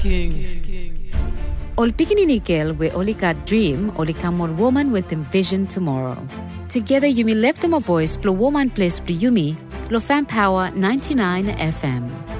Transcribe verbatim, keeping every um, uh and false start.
Ol pikininikel we olika dream olikamon woman with envision tomorrow. Together you may lift them a voice, blow woman place, yumi, lo fan power ninety-nine F M.